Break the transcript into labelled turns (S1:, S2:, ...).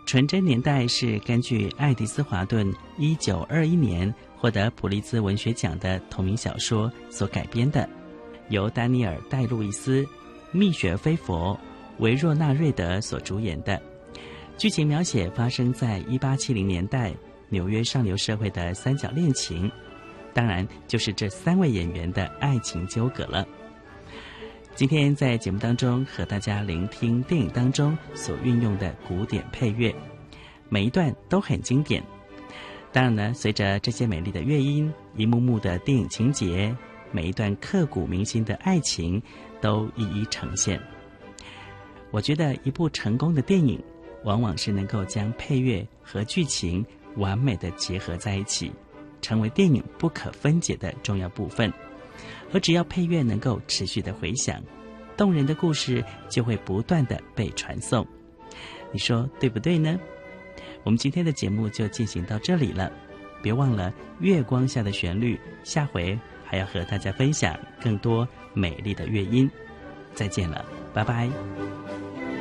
S1: 纯真年代是根据爱迪斯·华顿1921年获得普利兹文学奖的同名小说所改编的，由丹尼尔·戴路易斯、蜜雪·菲佛、维若纳·瑞德所主演的。剧情描写发生在1870年代纽约上流社会的三角恋情，当然就是这3位演员的爱情纠葛了。今天在节目当中和大家聆听电影当中所运用的古典配乐，每一段都很经典。当然呢，随着这些美丽的乐音，一幕幕的电影情节，每一段刻骨铭心的爱情都一一呈现。我觉得一部成功的电影往往是能够将配乐和剧情完美的结合在一起，成为电影不可分解的重要部分。而只要配乐能够持续的回响，动人的故事就会不断的被传颂。你说对不对呢？我们今天的节目就进行到这里了，别忘了月光下的旋律，下回还要和大家分享更多美丽的乐音。再见了，拜拜。